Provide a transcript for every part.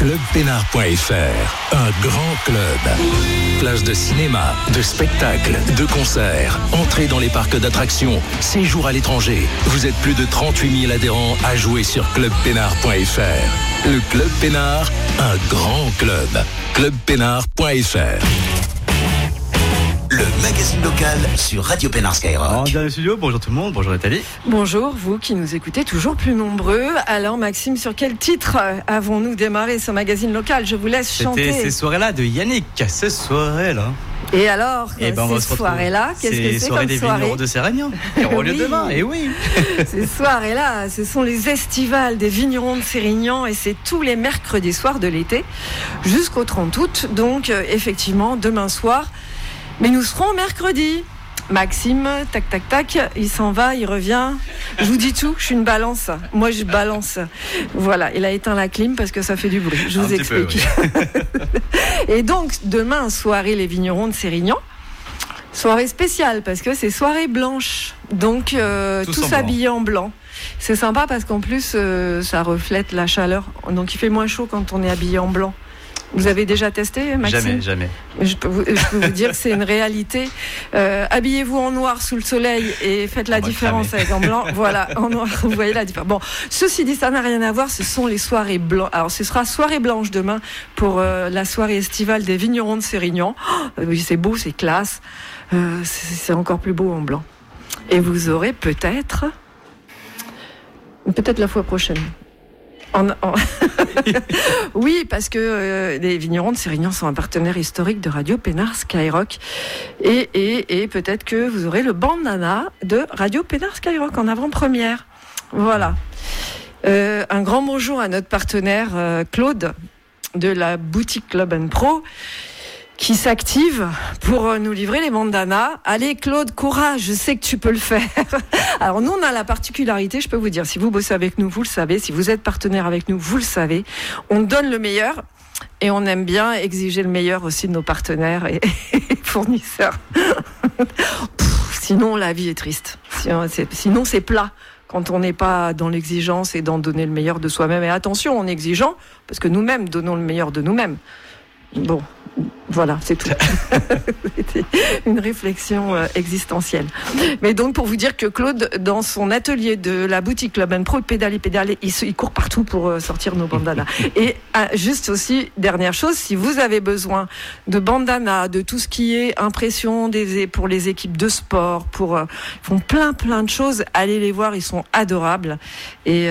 Clubpénard.fr, un grand club. Place de cinéma, de spectacles, de concerts, entrée dans les parcs d'attractions, séjour à l'étranger. Vous êtes plus de 38 000 adhérents à jouer sur Clubpénard.fr. Le Club Pénard, un grand club. Clubpénard.fr. Le magazine local sur Radio Pénard Skyrock. Dans le studio, bonjour tout le monde, bonjour Nathalie. Bonjour, vous qui nous écoutez toujours plus nombreux. Alors Maxime, sur quel titre avons-nous démarré ce magazine local ? Je vous laisse chanter. C'était ces soirées-là de Yannick, ces soirées-là. Et alors, ces soirées-là, qu'est-ce que c'est comme soirée ? Des vignerons de Sérignan, qui auront lieu demain, et oui. Ces soirées-là, ce sont les estivales des vignerons de Sérignan, et c'est tous les mercredis soirs de l'été, jusqu'au 30 août, donc effectivement, demain soir. Mais nous serons mercredi. Maxime, tac, tac, tac, il s'en va, il revient. Je vous dis tout, je suis une balance. Moi, je balance. Voilà, il a éteint la clim parce que ça fait du bruit. Je vous explique. Peu, oui. Et donc, demain, soirée les vignerons de Sérignan. Soirée spéciale parce que c'est soirée blanche. Donc, tous habillés en blanc. C'est sympa parce qu'en plus, ça reflète la chaleur. Donc, il fait moins chaud quand on est habillé en blanc. Vous avez déjà testé, Maxime ? Jamais. Je peux vous dire que c'est une réalité. Habillez-vous en noir sous le soleil et faites la différence avec en blanc. Voilà, en noir, vous voyez la différence. Bon, ceci dit, ça n'a rien à voir. Ce sont les soirées blanches. Alors, ce sera soirée blanche demain pour la soirée estivale des vignerons de Sérignan. Oui, c'est beau, c'est classe. C'est encore plus beau en blanc. Et vous aurez peut-être la fois prochaine. Oui, parce que les vignerons de Sérignan sont un partenaire historique de Radio Pénard Skyrock. Et peut-être que vous aurez le bandana de Radio Pénard Skyrock en avant-première. Voilà. Un grand bonjour à notre partenaire Claude de la boutique Club & Pro qui s'active pour nous livrer les bandanas. Allez Claude, courage, je sais que tu peux le faire. Alors nous, on a la particularité, je peux vous dire, si vous bossez avec nous, vous le savez, si vous êtes partenaire avec nous, vous le savez, on donne le meilleur et on aime bien exiger le meilleur aussi de nos partenaires et fournisseurs. Sinon, la vie est triste. Sinon, c'est plat. Quand on n'est pas dans l'exigence et dans donner le meilleur de soi-même. Et attention, en exigeant, parce que nous-mêmes donnons le meilleur de nous-mêmes. Bon, voilà, c'est tout. C'était une réflexion existentielle. Mais donc, pour vous dire que Claude, dans son atelier de la boutique Club & Pro, pédale, il court partout pour sortir nos bandanas. Et juste aussi, dernière chose, si vous avez besoin de bandanas, de tout ce qui est impression pour les équipes de sport, ils font plein de choses, allez les voir, ils sont adorables. Et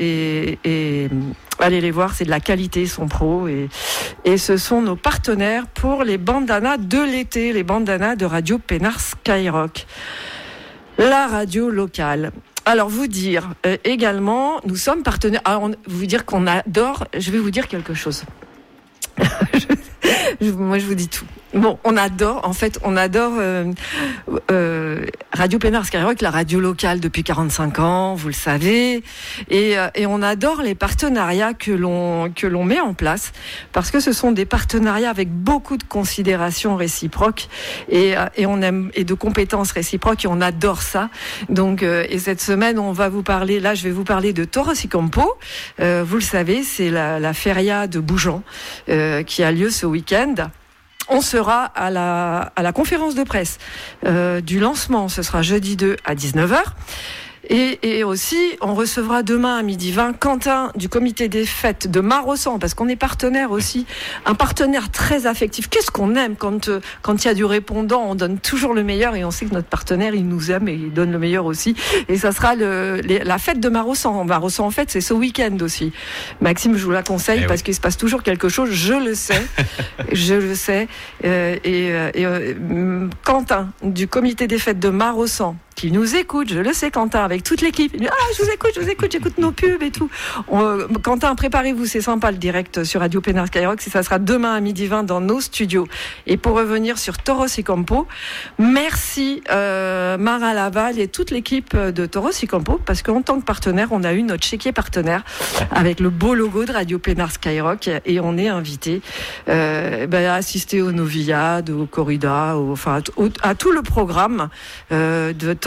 allez les voir, c'est de la qualité, ils sont pros et ce sont nos partenaires pour les bandanas de l'été, les bandanas de Radio Pénard Skyrock, la radio locale. Alors vous dire également, nous sommes partenaires. Alors vous dire qu'on adore. Je vais vous dire quelque chose. Moi je vous dis tout. Bon, on adore Radio Pénard Skyrock, la radio locale depuis 45 ans, vous le savez, et on adore les partenariats que l'on met en place parce que ce sont des partenariats avec beaucoup de considération réciproque et on aime et de compétences réciproques et on adore ça. Donc et cette semaine, je vais vous parler de Toros y Campo. Vous le savez, c'est la feria de Bougeant qui a lieu ce week-end. On sera à la conférence de presse du lancement, ce sera jeudi 2 à 19h. Et aussi, on recevra demain à 12h20 Quentin du comité des fêtes de Marossan, parce qu'on est partenaire aussi, un partenaire très affectif. Qu'est-ce qu'on aime quand il y a du répondant, on donne toujours le meilleur et on sait que notre partenaire, il nous aime et il donne le meilleur aussi. Et ça sera la fête de Marossan. Marossan, en fait, c'est ce week-end aussi. Maxime, je vous la conseille parce qu'il se passe toujours quelque chose, je le sais. Quentin du comité des fêtes de Marossan, qui nous écoute, je le sais Quentin, avec toute l'équipe. Il dit, je vous écoute, j'écoute nos pubs et tout. Quentin, préparez-vous, c'est sympa le direct sur Radio Pénard Skyrock, ça sera demain à 12h20 dans nos studios. Et pour revenir sur Toros y Campo, merci Mara Laval et toute l'équipe de Toros y Campo, parce qu'en tant que partenaire, on a eu notre chéquier partenaire avec le beau logo de Radio Pénard Skyrock et on est invité à assister aux noviades, aux corridas, à tout le programme de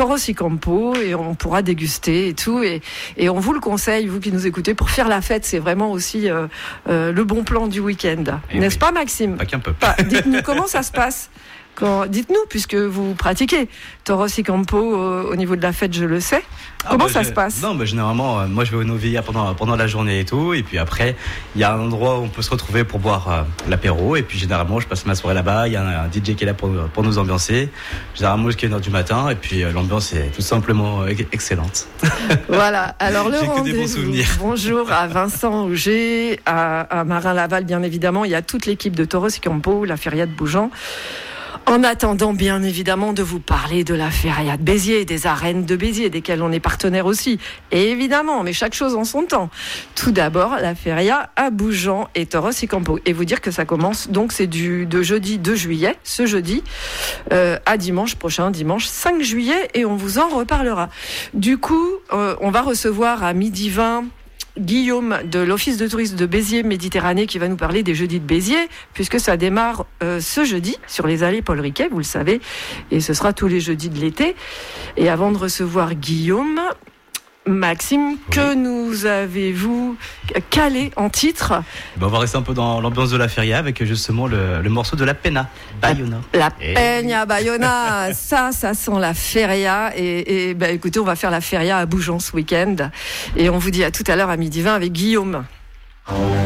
Toros y Campo et on pourra déguster et tout. Et on vous le conseille, vous qui nous écoutez, pour faire la fête, c'est vraiment aussi le bon plan du week-end. N'est-ce pas, Maxime? Pas qu'un peu. Dites-nous comment ça se passe. Dites-nous, puisque vous pratiquez Toros y Campo au niveau de la fête, je le sais. Comment ça se passe? Non, généralement, moi je vais au Novia pendant la journée et tout. Et puis après, il y a un endroit où on peut se retrouver pour boire l'apéro. Et puis généralement, je passe ma soirée là-bas. Il y a un DJ qui est là pour nous ambiancer. Généralement jusqu'à 1h du matin. Et puis l'ambiance est tout simplement excellente. Voilà, alors le J'ai que des rendez-vous. bons souvenirs. Bonjour à Vincent Auger, à Marin Laval, bien évidemment. Il y a toute l'équipe de Toros y Campo, la Feria de Bougeant. En attendant, bien évidemment, de vous parler de la Feria de Béziers, des arènes de Béziers, desquelles on est partenaire aussi. Et évidemment, mais chaque chose en son temps. Tout d'abord, la Feria à Bougeant et Toros y Campo. Et vous dire que ça commence, donc c'est de jeudi 2 juillet, ce jeudi, à dimanche prochain, dimanche 5 juillet, et on vous en reparlera. Du coup, on va recevoir à 12h20 Guillaume de l'Office de tourisme de Béziers Méditerranée qui va nous parler des jeudis de Béziers, puisque ça démarre ce jeudi sur les allées Paul Riquet, vous le savez, et ce sera tous les jeudis de l'été. Et avant de recevoir Guillaume, Maxime, que nous avez-vous calé en titre? On va rester un peu dans l'ambiance de la feria avec justement le morceau de la Pena, Bayona. La Peña Bayona, ça sent la feria. Et écoutez, on va faire la feria à Bougeant ce week-end. Et on vous dit à tout à l'heure à 12h20 avec Guillaume.